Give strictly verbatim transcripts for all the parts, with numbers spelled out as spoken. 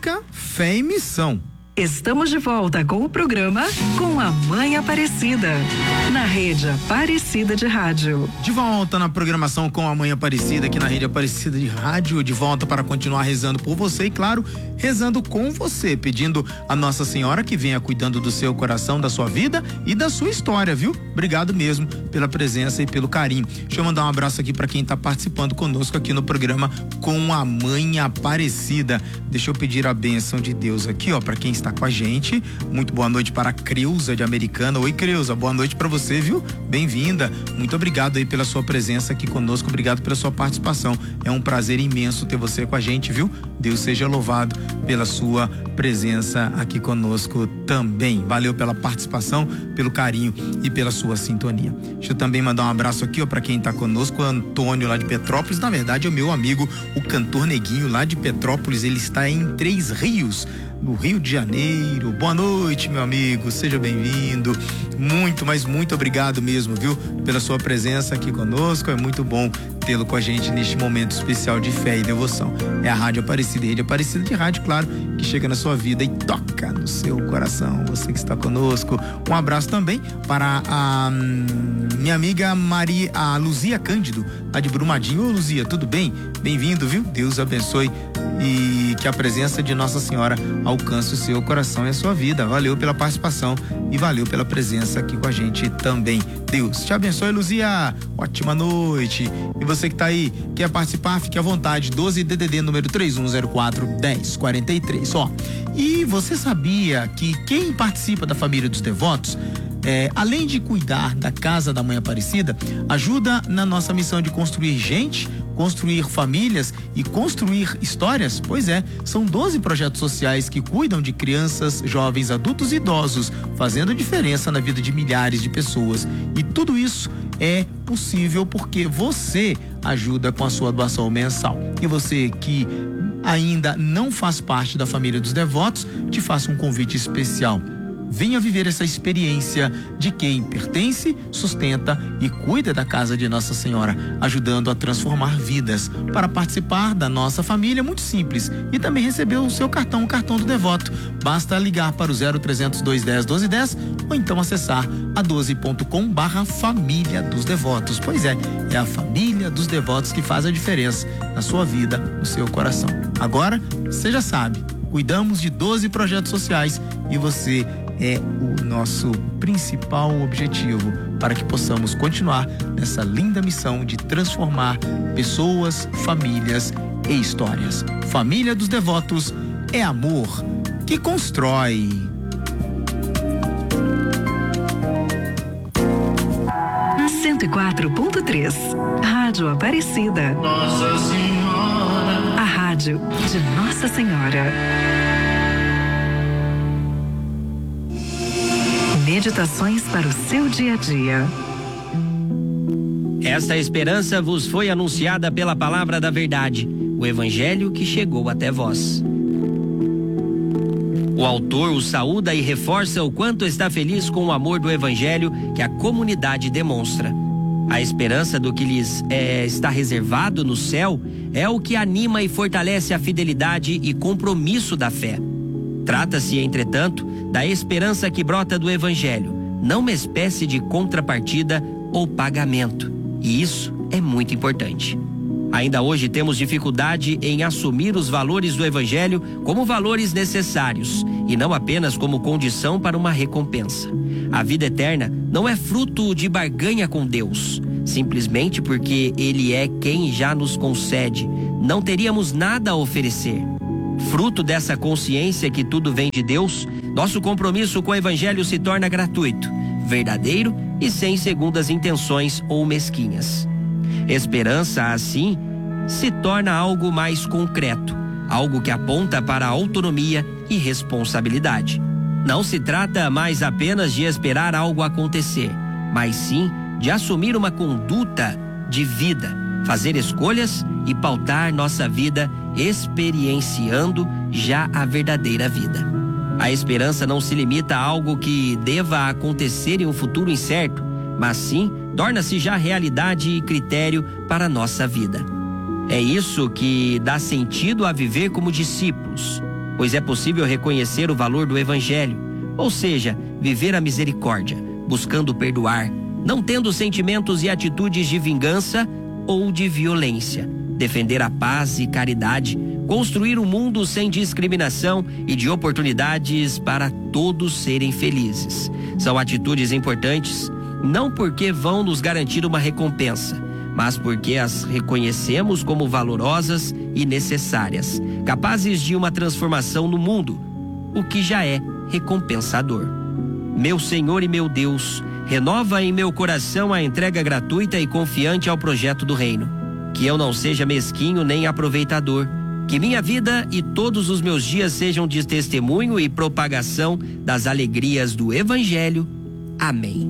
Música, fé e missão. Estamos de volta com o programa Com a Mãe Aparecida, na Rede Aparecida de Rádio. De volta na programação Com a Mãe Aparecida, aqui na Rede Aparecida de Rádio, de volta para continuar rezando por você e, claro, rezando com você, pedindo a Nossa Senhora que venha cuidando do seu coração, da sua vida e da sua história, viu? Obrigado mesmo pela presença e pelo carinho. Deixa eu mandar um abraço aqui para quem está participando conosco aqui no programa Com a Mãe Aparecida. Deixa eu pedir a bênção de Deus aqui, ó, para quem está com a gente. Muito boa noite para a Creuza de Americana. Oi, Creuza, boa noite para você, viu? Bem-vinda. Muito obrigado aí pela sua presença aqui conosco, obrigado pela sua participação. É um prazer imenso ter você com a gente, viu? Deus seja louvado pela sua presença aqui conosco também. Valeu pela participação, pelo carinho e pela sua sintonia. Deixa eu também mandar um abraço aqui, ó, para quem tá conosco, o Antônio lá de Petrópolis. Na verdade é o meu amigo, o cantor Neguinho lá de Petrópolis. Ele está em Três Rios, no Rio de Janeiro. Boa noite, meu amigo, seja bem-vindo. Muito, mas muito obrigado mesmo, viu? Pela sua presença aqui conosco. É muito bom tê-lo com a gente neste momento especial de fé e devoção. É a Rádio Aparecida, Rede Aparecida de Rádio, claro, que chega na sua vida e toca no seu coração. Você que está conosco. Um abraço também para a hum, minha amiga Maria, a Luzia Cândido, lá de Brumadinho. Ô, Luzia, tudo bem? Bem-vindo, viu? Deus abençoe e que a presença de Nossa Senhora alcance o seu coração e a sua vida. Valeu pela participação e valeu pela presença aqui com a gente também. Deus te abençoe, Luzia. Ótima noite. E você que tá aí, quer participar, fique à vontade. doze D D D número três um zero quatro, dez quarenta e três. Ó, e você sabia que quem participa da família dos devotos, É, além de cuidar da Casa da Mãe Aparecida, ajuda na nossa missão de construir gente, construir famílias e construir histórias? Pois é, são doze projetos sociais que cuidam de crianças, jovens, adultos e idosos, fazendo diferença na vida de milhares de pessoas. E tudo isso é possível porque você ajuda com a sua doação mensal. E você que ainda não faz parte da família dos devotos, te faço um convite especial. Venha viver essa experiência de quem pertence, sustenta e cuida da casa de Nossa Senhora, ajudando a transformar vidas. Para participar da nossa família é muito simples e também receber o seu cartão, o cartão do devoto. Basta ligar para o zero trezentos, dois dez, doze dez ou então acessar a doze ponto com barra família dos devotos. Pois é, é a família dos devotos que faz a diferença na sua vida, no seu coração. Agora, você já sabe, cuidamos de doze projetos sociais e você é o nosso principal objetivo para que possamos continuar nessa linda missão de transformar pessoas, famílias e histórias. Família dos Devotos é amor que constrói. cento e quatro ponto três Rádio Aparecida. Nossa Senhora. A rádio de Nossa Senhora. Meditações para o seu dia a dia. Esta esperança vos foi anunciada pela palavra da verdade, o evangelho que chegou até vós. O autor o saúda e reforça o quanto está feliz com o amor do evangelho que a comunidade demonstra. A esperança do que lhes é, está reservado no céu é o que anima e fortalece a fidelidade e compromisso da fé. Trata-se, entretanto, da esperança que brota do evangelho, não uma espécie de contrapartida ou pagamento. E isso é muito importante. Ainda hoje temos dificuldade em assumir os valores do evangelho como valores necessários e não apenas como condição para uma recompensa. A vida eterna não é fruto de barganha com Deus, simplesmente porque Ele é quem já nos concede. Não teríamos nada a oferecer. Fruto dessa consciência que tudo vem de Deus, nosso compromisso com o evangelho se torna gratuito, verdadeiro e sem segundas intenções ou mesquinhas. Esperança, assim, se torna algo mais concreto, algo que aponta para a autonomia e responsabilidade. Não se trata mais apenas de esperar algo acontecer, mas sim de assumir uma conduta de vida, fazer escolhas e pautar nossa vida experienciando já a verdadeira vida. A esperança não se limita a algo que deva acontecer em um futuro incerto, mas sim torna-se já realidade e critério para a nossa vida. É isso que dá sentido a viver como discípulos. pois é possível reconhecer o valor do Evangelho, ou seja, viver a misericórdia, buscando perdoar, não tendo sentimentos e atitudes de vingança ou de violência, defender a paz e caridade, construir um mundo sem discriminação e de oportunidades para todos serem felizes. São atitudes importantes, não porque vão nos garantir uma recompensa, mas porque as reconhecemos como valorosas e necessárias, capazes de uma transformação no mundo, o que já é recompensador. Meu Senhor e meu Deus, renova em meu coração a entrega gratuita e confiante ao projeto do reino. Que eu não seja mesquinho nem aproveitador. Que minha vida e todos os meus dias sejam de testemunho e propagação das alegrias do Evangelho. Amém.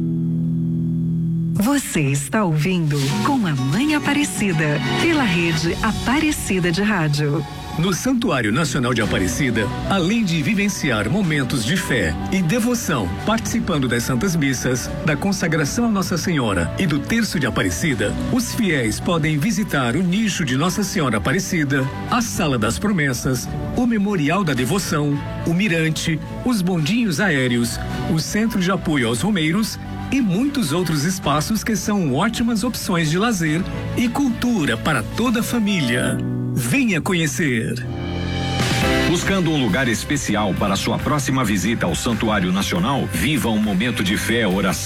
Você está ouvindo Com a Mãe Aparecida, pela rede Aparecida de Rádio. No Santuário Nacional de Aparecida, além de vivenciar momentos de fé e devoção, participando das Santas Missas, da consagração a Nossa Senhora e do Terço de Aparecida, os fiéis podem visitar o nicho de Nossa Senhora Aparecida, a Sala das Promessas, o Memorial da Devoção, o Mirante, os bondinhos aéreos, o Centro de Apoio aos Romeiros e muitos outros espaços que são ótimas opções de lazer e cultura para toda a família. Venha conhecer. Buscando um lugar especial para sua próxima visita ao Santuário Nacional, viva um momento de fé, oração